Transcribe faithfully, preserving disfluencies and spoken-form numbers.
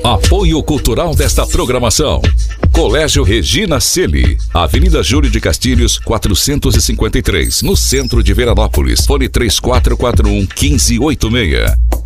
Apoio cultural desta programação: Colégio Regina Celi, Avenida Júlio de Castilhos, quatrocentos e cinquenta e três, no centro de Veranópolis. Fone três quatro quatro um, um cinco oito seis.